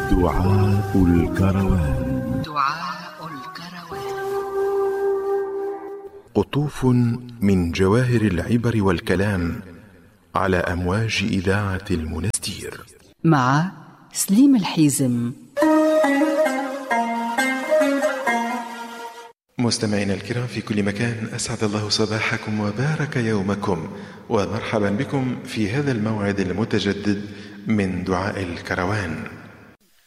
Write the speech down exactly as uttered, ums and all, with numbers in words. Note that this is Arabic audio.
دعاء الكروان. دعاء الكروان. قطوف من جواهر العبر والكلام على أمواج إذاعة المنستير مع سليم الحيزم. مستمعينا الكرام في كل مكان، أسعد الله صباحكم وبارك يومكم، ومرحبا بكم في هذا الموعد المتجدد من دعاء الكروان.